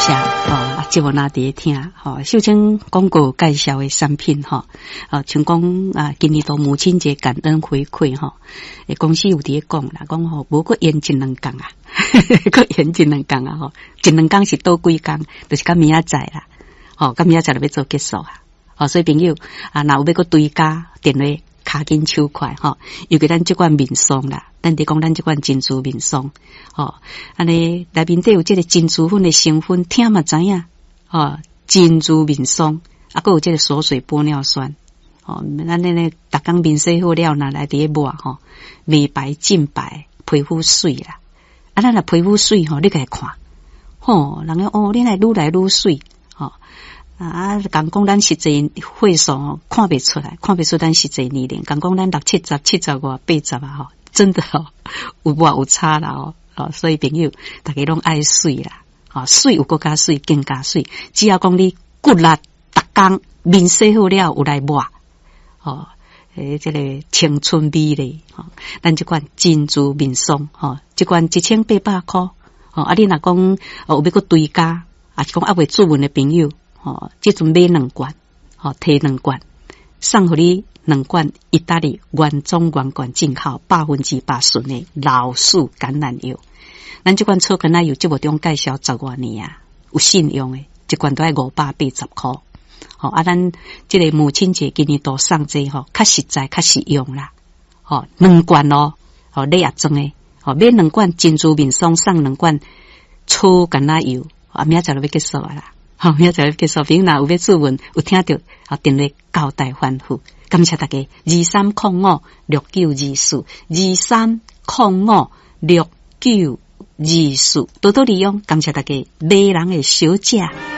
谢节目那伫听秀清广告介绍的产品像讲今年到母亲节感恩回馈公司有伫讲啦，讲无过延一两工啊，过延一两工啊一两工是多几工，就是到明仔载啦，到明仔载就要做结束所以朋友若有要个追加电话。卡紧手快尤其咱这款面霜啦，咱伫讲咱这款珍珠面霜安尼内面底有这个珍珠粉的成分，听嘛知影珍珠面霜还有这个锁水玻尿酸咱呢逐工面洗好了拿来伫抹美白净白皮肤水啦咱若皮肤水你家看人家你来愈来愈水讲讲咱实际岁数看不出来，看不出咱实际年龄。讲讲咱60、70、70外、80真的有抹有差啦所以朋友大家拢爱水啦水有更加水，更加水。只要讲你骨力逐工面洗好了有来抹这个青春美丽咱这款珍珠面霜这款1800块你若讲有要个追加是讲未注文的朋友。这阵买2罐摕2罐送互你2罐意大利原装原罐进口100%纯的老树橄榄油。咱这款草橄榄油节目中介绍10多年有信用的，一罐都要580块咱这个母亲节今年多送这较实在较实用啦2罐你也装的买2罐珍珠面霜送2罐草橄榄油明仔载就要结束啦明仔载要结束，朋友若有要注文有听到电话交代吩咐，感谢大家23056924多多利用，感谢大家买人的小姐。